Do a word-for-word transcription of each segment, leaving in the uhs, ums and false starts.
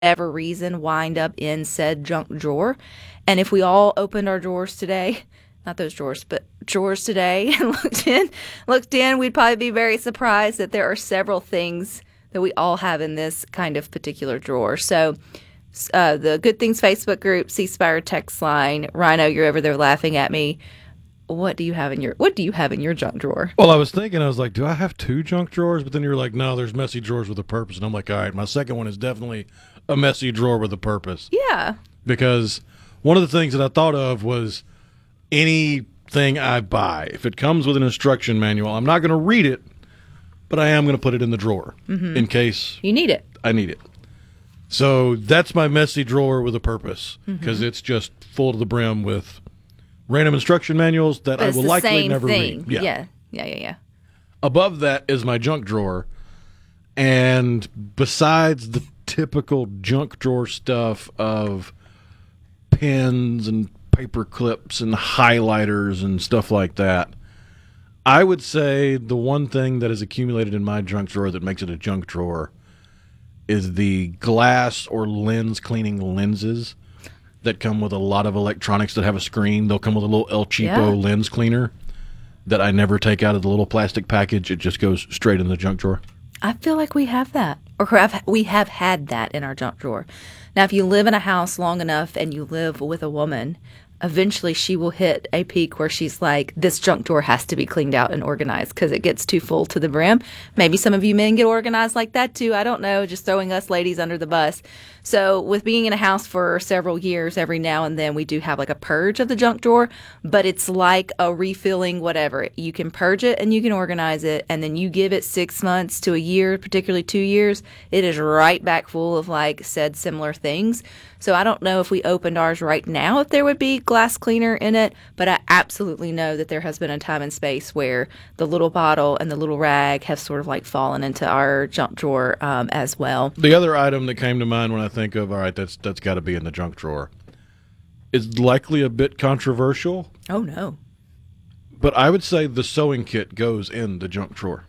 whatever reason wind up in said junk drawer. And if we all opened our drawers today, not those drawers, but drawers today and looked in, looked in, we'd probably be very surprised that there are several things that we all have in this kind of particular drawer. So uh, the Good Things Facebook group, C Spire text line, Rhino, you're over there laughing at me. What do you have in your What do you have in your junk drawer? Well, I was thinking, I was like, do I have two junk drawers? But then you're like, no, there's messy drawers with a purpose. And I'm like, all right, my second one is definitely a messy drawer with a purpose. Yeah. Because one of the things that I thought of was anything I buy, if it comes with an instruction manual, I'm not going to read it, but I am going to put it in the drawer mm-hmm. in case you need it. I need it. So that's my messy drawer with a purpose, because mm-hmm. it's just full to the brim with random instruction manuals that but I will likely never thing. read. Yeah. yeah, yeah, yeah, yeah. Above that is my junk drawer, and besides the typical junk drawer stuff of pens and paper clips and highlighters and stuff like that, I would say the one thing that is accumulated in my junk drawer that makes it a junk drawer is the glass or lens cleaning lenses that come with a lot of electronics that have a screen. They'll come with a little El Cheapo yeah. lens cleaner that I never take out of the little plastic package. It just goes straight in the junk drawer. I feel like we have that, or have, we have had that in our junk drawer. Now, if you live in a house long enough and you live with a woman, eventually she will hit a peak where she's like, this junk drawer has to be cleaned out and organized because it gets too full to the brim. Maybe some of you men get organized like that too. I don't know, just throwing us ladies under the bus. So with being in a house for several years, every now and then we do have like a purge of the junk drawer, but it's like a refilling whatever. You can purge it and you can organize it, and then you give it six months to a year, particularly two years, it is right back full of like said similar things. So I don't know if we opened ours right now if there would be glass cleaner in it, but I absolutely know that there has been a time and space where the little bottle and the little rag have sort of like fallen into our junk drawer um, as well. The other item that came to mind when I think of, all right, that's that's got to be in the junk drawer, is likely a bit controversial. Oh, no. But I would say the sewing kit goes in the junk drawer.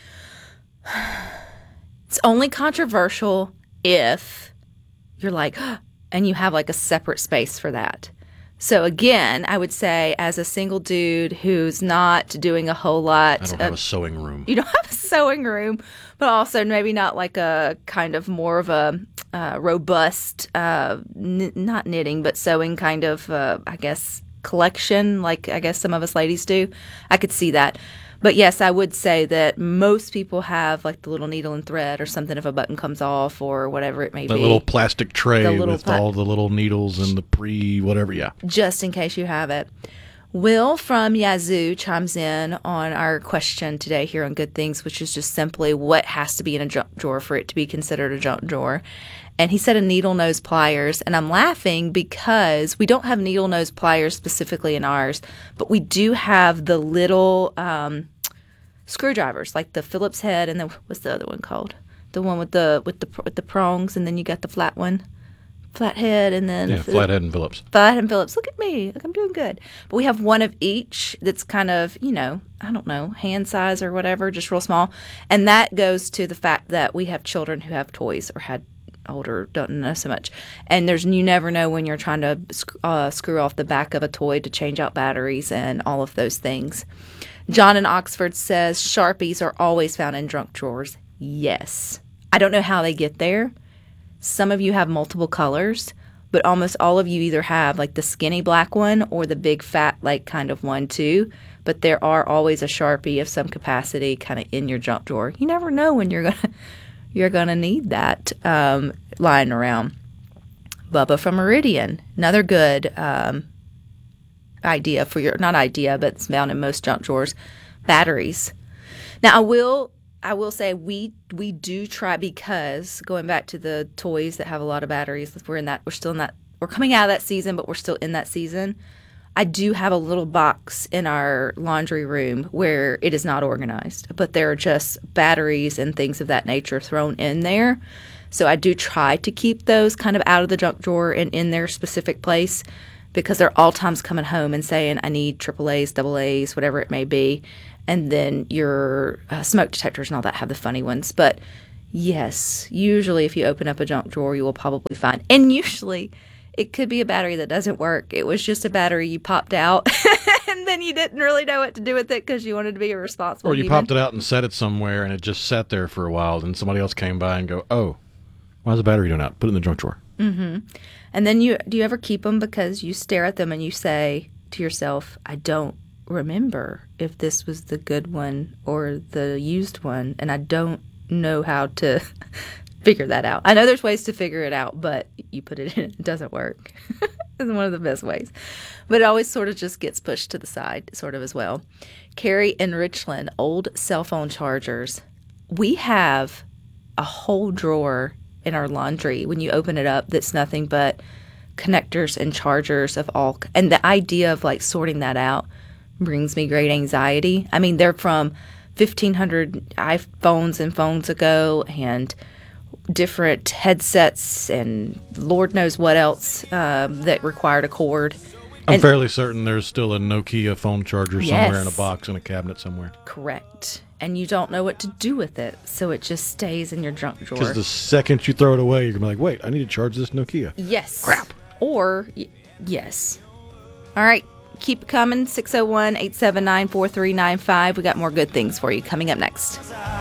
It's only controversial if you're like, and you have like a separate space for that. So again, I would say as a single dude who's not doing a whole lot. I don't have of, a sewing room. You don't have a sewing room, but also maybe not like a kind of more of a uh, robust, uh, n- not knitting, but sewing kind of, uh, I guess, collection like I guess some of us ladies do. I could see that. But yes, I would say that most people have like the little needle and thread or something if a button comes off or whatever it may the be. The little plastic tray with pla- all the little needles and the pre whatever, yeah. Just in case you have it. Will from Yazoo chimes in on our question today here on Good Things, which is just simply what has to be in a junk drawer for it to be considered a junk drawer. And he said a needle nose pliers, and I'm laughing because we don't have needle nose pliers specifically in ours, but we do have the little um, screwdrivers, like the Phillips head, and then what's the other one called? The one with the with the with the prongs, and then you got the flat one, flathead, and then yeah, flathead and Phillips. Flathead and Phillips. Look at me, look, I'm doing good. But we have one of each that's kind of, you know, I don't know, hand size or whatever, just real small, and that goes to the fact that we have children who have toys or had. Older don't know so much, and there's you never know when you're trying to uh, screw off the back of a toy to change out batteries and all of those things. John in Oxford says Sharpies are always found in junk drawers. Yes, I don't know how they get there. Some of you have multiple colors, but almost all of you either have like the skinny black one or the big fat like kind of one too. But there are always a Sharpie of some capacity kind of in your junk drawer. You never know when you're gonna. You're going to need that um, lying around. Bubba from Meridian, another good um, idea for your, not idea, but it's found in most junk drawers, batteries. Now, I will I will say we we do try, because going back to the toys that have a lot of batteries, we're in that, we're still in that, we're coming out of that season, but we're still in that season. I do have a little box in our laundry room where it is not organized, but there are just batteries and things of that nature thrown in there. So I do try to keep those kind of out of the junk drawer and in their specific place, because they're all times coming home and saying, I need triple A's, double A's, whatever it may be. And then your uh, smoke detectors and all that have the funny ones. But Yes. Usually, if you open up a junk drawer, you will probably find, and usually it could be a battery that doesn't work. It was just a battery you popped out, and then you didn't really know what to do with it because you wanted to be a responsible Or you human. popped it out and set it somewhere, and it just sat there for a while. And somebody else came by and go, "Oh, why's the battery doing out? Put it in the junk drawer." And then you do you ever keep them because you stare at them and you say to yourself, I don't remember if this was the good one or the used one, and I don't know how to figure that out. I know there's ways to figure it out, but you put it in, it doesn't work. It's one of the best ways. But it always sort of just gets pushed to the side, sort of as well. Carrie in Richland, old cell phone chargers. We have a whole drawer in our laundry when you open it up that's nothing but connectors and chargers of all, and the idea of like sorting that out brings me great anxiety. I mean, they're from fifteen hundred iPhones and phones ago, and different headsets and Lord knows what else um, that required a cord. I'm And- fairly certain there's still a Nokia phone charger somewhere in a Yes. box in a cabinet somewhere. Correct. And you don't know what to do with it, so it just stays in your junk drawer. Because the second you throw it away, you're gonna be like, "Wait, I need to charge this Nokia." Yes. Crap. Or, y- yes. All right. Keep it coming. six oh one, eight seven nine, four three nine five. We got more good things for you coming up next.